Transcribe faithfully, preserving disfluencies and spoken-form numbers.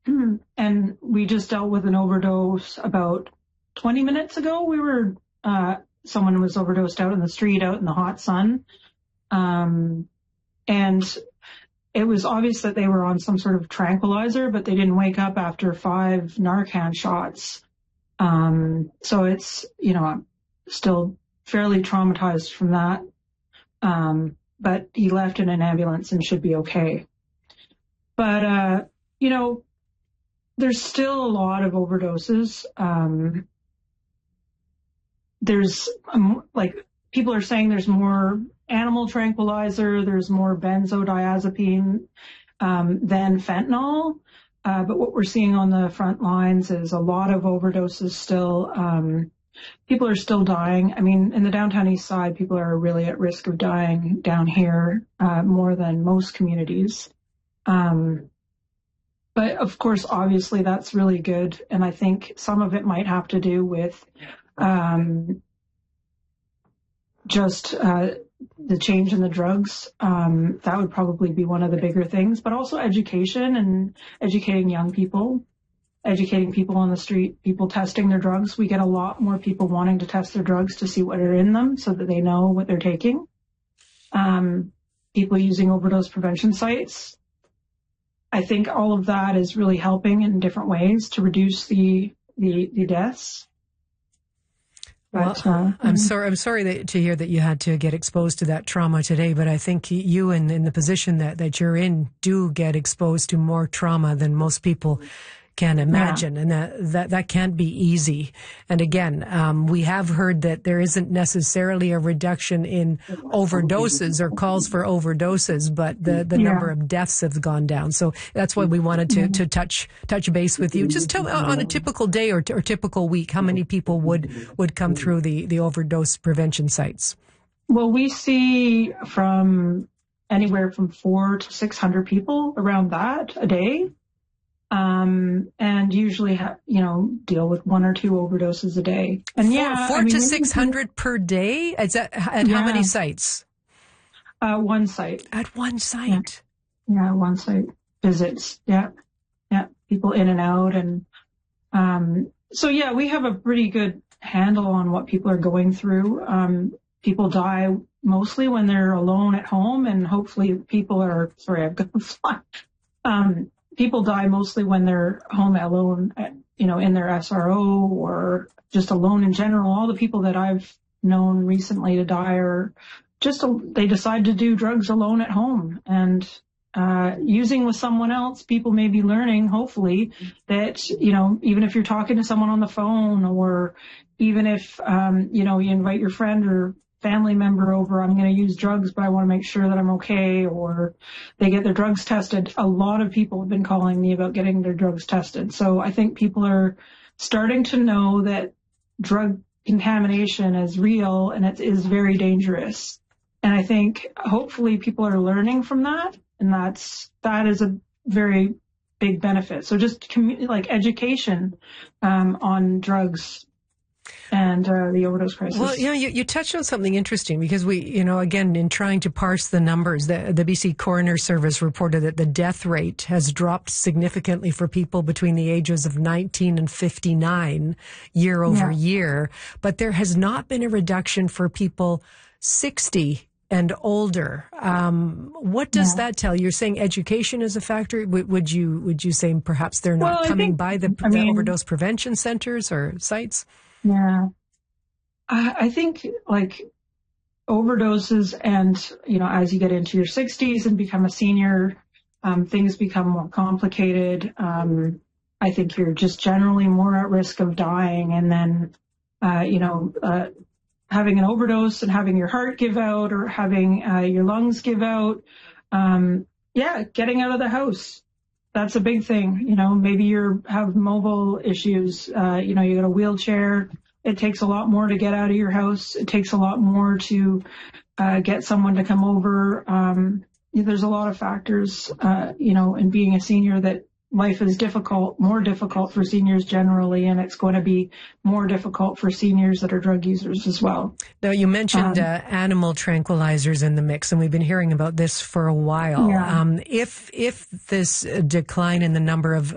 and we just dealt with an overdose about twenty minutes ago. We were, uh, someone was overdosed out in the street, out in the hot sun. Um, and it was obvious that they were on some sort of tranquilizer, but they didn't wake up after five Narcan shots. Um, so it's, you know, I'm still fairly traumatized from that. Um, but he left in an ambulance and should be okay. But, uh, you know, there's still a lot of overdoses. Um, there's um, like people are saying there's more animal tranquilizer, there's more benzodiazepine um, than fentanyl. Uh, but what we're seeing on the front lines is a lot of overdoses still. Um, people are still dying. I mean, in the downtown east side, people are really at risk of dying down here uh, more than most communities. Um, but of course, obviously, that's really good. And I think some of it might have to do with um, just uh, the change in the drugs. Um, that would probably be one of the bigger things, but also education and educating young people, educating people on the street, people testing their drugs. We get a lot more people wanting to test their drugs to see what are in them so that they know what they're taking. Um, people using overdose prevention sites. I think all of that is really helping in different ways to reduce the, the, the deaths. Well, uh, I'm sorry. I'm sorry that, to hear that you had to get exposed to that trauma today. But I think you, in, in the position that, that you're in, do get exposed to more trauma than most people can imagine, yeah. and that, that that can't be easy. And again, um, we have heard that there isn't necessarily a reduction in overdoses or calls for overdoses, but the the yeah. number of deaths have gone down. So that's why we wanted to to touch touch base with you. Just tell on a typical day or, or typical week, how many people would would come through the the overdose prevention sites? Well, we see from anywhere from four to six hundred people around that a day. Um, and usually, ha- you know, deal with one or two overdoses a day. And four, yeah, four I mean, to six hundred per day. Is that at yeah. how many sites? Uh, one site. At one site. Yeah, yeah one site visits. Yeah, yeah, people in and out, and um, so yeah, we have a pretty good handle on what people are going through. Um, people die mostly when they're alone at home, and hopefully, people are. Sorry, I've got the fly. Um. People die mostly when they're home alone, you know, in their S R O or just alone in general. All the people that I've known recently to die are just, a, they decide to do drugs alone at home. And uh, using with someone else, people may be learning, hopefully, that, you know, even if you're talking to someone on the phone or even if, um, you know, you invite your friend or family member over, I'm going to use drugs, but I want to make sure that I'm okay, or they get their drugs tested. A lot of people have been calling me about getting their drugs tested. So I think people are starting to know that drug contamination is real and it is very dangerous. And I think hopefully people are learning from that. And that's, that is a very big benefit. So just commu- like education, um, on drugs and uh, the overdose crisis. Well, you know, you, you touched on something interesting because we, you know, again, in trying to parse the numbers, the, the B C Coroner Service reported that the death rate has dropped significantly for people between the ages of nineteen and fifty-nine year over yeah. year, but there has not been a reduction for people sixty and older. Um, what does yeah. that tell you? You're saying education is a factor. Would, would you would you say perhaps they're not well, coming think, by the, the mean, overdose prevention centers or sites? Yeah, I, I think like overdoses and, you know, as you get into your sixties and become a senior, um, things become more complicated. Um, I think you're just generally more at risk of dying. And then, uh, you know, uh, having an overdose and having your heart give out or having uh, your lungs give out. Um, yeah, getting out of the house. That's a big thing. You know, maybe you have mobile issues. Uh, you know, you got a wheelchair. It takes a lot more to get out of your house. It takes a lot more to uh, get someone to come over. Um, there's a lot of factors, uh, you know, in being a senior that life is difficult, more difficult for seniors generally, and it's going to be more difficult for seniors that are drug users as well. Now, you mentioned um, uh, animal tranquilizers in the mix, and we've been hearing about this for a while. Yeah. Um, if if this decline in the number of